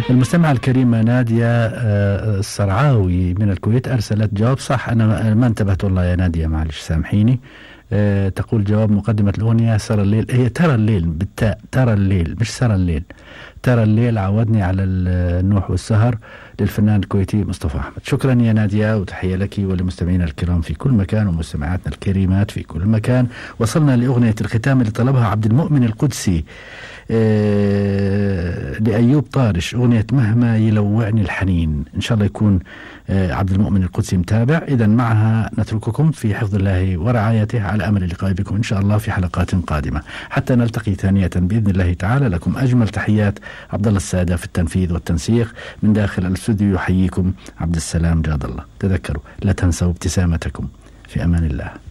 المستمعة الكريمة نادية الصرعاوي من الكويت أرسلت جواب صح. أنا ما انتبهت والله يا نادية، معلش سامحيني. تقول جواب مقدمة الأغنية سر الليل، هي ترى الليل بالتاء، ترى الليل مش سر الليل. ترى الليل عودني على النوح والسهر للفنان الكويتي مصطفى أحمد. شكرا يا نادية، وتحية لك ولمستمعينا الكرام في كل مكان ومستمعاتنا الكريمات في كل مكان. وصلنا لأغنية الختام اللي طلبها عبد المؤمن القدسي لأيوب طارش، أغنية مهما يلوعني الحنين. إن شاء الله يكون عبد المؤمن القدسي متابع. إذا معها نترككم في حفظ الله ورعايته، على أمل اللقاء بكم إن شاء الله في حلقات قادمة حتى نلتقي ثانية بإذن الله تعالى. لكم أجمل تحيات عبد الله السادة في التنفيذ والتنسيق. من داخل الاستوديو يحييكم عبد السلام جاد الله. تذكروا لا تنسوا ابتسامتكم. في أمان الله.